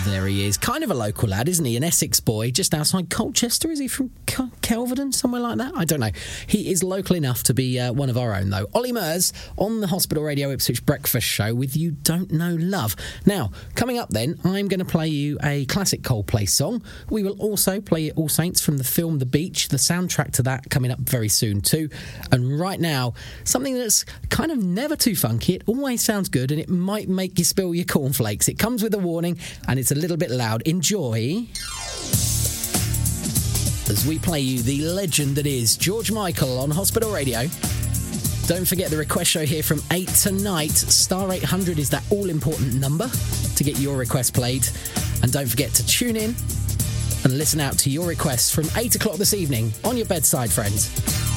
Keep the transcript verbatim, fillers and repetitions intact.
There he is. Kind of a local lad, isn't he? An Essex boy, just outside Colchester. Is he from Kel- Kelvedon, somewhere like that? I don't know. He is local enough to be uh, one of our own, though. Ollie Murs on the Hospital Radio Ipswich Breakfast Show with You Don't Know Love. Now, coming up then, I'm going to play you a classic Coldplay song. We will also play All Saints from the film The Beach, the soundtrack to that coming up very soon too. And right now, something that's kind of never too funky. It always sounds good, and it might make you spill your cornflakes. It comes with a warning, and it's a little bit loud. Enjoy as we play you the legend that is George Michael on Hospital Radio. Don't forget the request show here from eight tonight. Star eight hundred is that all-important number to get your request played. And don't forget to tune in and listen out to your requests from eight o'clock this evening on your bedside, friends.